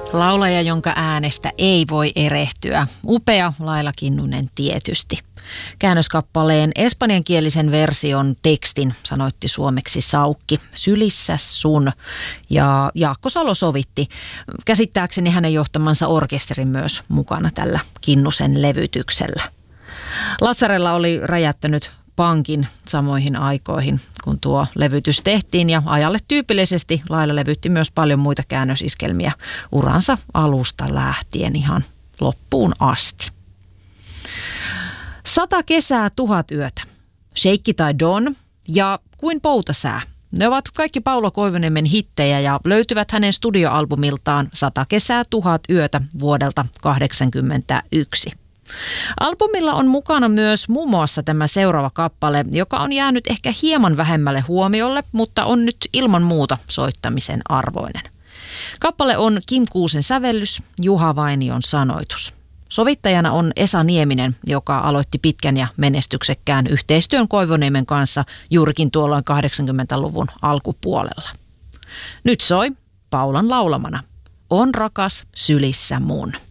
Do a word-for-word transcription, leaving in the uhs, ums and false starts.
Laulaja, jonka äänestä ei voi erehtyä. Upea Laila Kinnunen tietysti. Käännöskappaleen espanjankielisen version tekstin sanoitti suomeksi Saukki. Sylissä sun. Ja Jaakko Salo sovitti. Käsittääkseni hänen johtamansa orkesterin myös mukana tällä Kinnusen levytyksellä. Lassarella oli räjättänyt pankin samoihin aikoihin, kun tuo levytys tehtiin, ja ajalle tyypillisesti Laila levytti myös paljon muita käännösiskelmiä uransa alusta lähtien ihan loppuun asti. Sata kesää, tuhat yötä, Sheikki tai Don ja Kuin poutasää. Ne ovat kaikki Paula Koivuniemen hittejä ja löytyvät hänen studioalbumiltaan Sata kesää, tuhat yötä vuodelta kahdeksankymmentäyksi. Albumilla on mukana myös muun muassa tämä seuraava kappale, joka on jäänyt ehkä hieman vähemmälle huomiolle, mutta on nyt ilman muuta soittamisen arvoinen. Kappale on Kim Kuusen sävellys, Juha Vainion sanoitus. Sovittajana on Esa Nieminen, joka aloitti pitkän ja menestyksekkään yhteistyön Koivuniemen kanssa juurikin tuolloin kahdeksankymmentäluvun alkupuolella. Nyt soi Paulan laulamana On rakas sylissä mun.